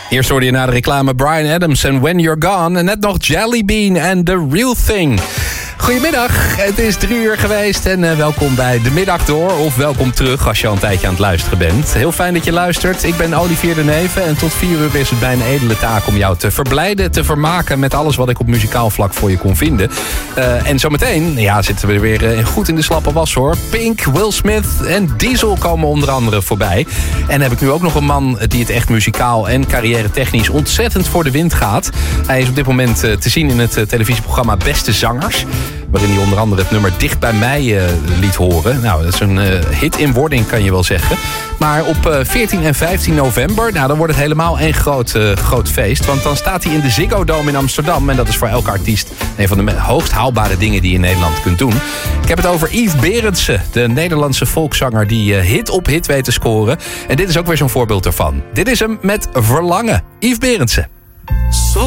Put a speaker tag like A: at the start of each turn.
A: Eerst hoorde je na de reclame Bryan Adams en When You're Gone. En net nog Jelly Bean en The Real Thing. Goedemiddag, het is 3 uur geweest en welkom bij De Middag Door. Of welkom terug als je al een tijdje aan het luisteren bent. Heel fijn dat je luistert. Ik ben Olivier de Neven en tot 4 uur is het mijn edele taak om jou te verblijden, te vermaken met alles wat ik op muzikaal vlak voor je kon vinden. En zometeen zitten we weer goed in de slappe was hoor. Pink, Will Smith en Diesel komen onder andere voorbij. En heb ik nu ook nog een man die het echt muzikaal en carrière technisch ontzettend voor de wind gaat. Hij is op dit moment te zien in het televisieprogramma Beste Zangers, waarin hij onder andere het nummer Dicht bij mij liet horen. Nou, dat is een hit in wording, kan je wel zeggen. Maar op 14 en 15 november, dan wordt het helemaal een groot feest. Want dan staat hij in de Ziggo Dome in Amsterdam. En dat is voor elke artiest een van de hoogst haalbare dingen die je in Nederland kunt doen. Ik heb het over Yves Berendsen, de Nederlandse volkszanger die hit op hit weet te scoren. En dit is ook weer zo'n voorbeeld ervan. Dit is hem met Verlangen. Yves Berendsen.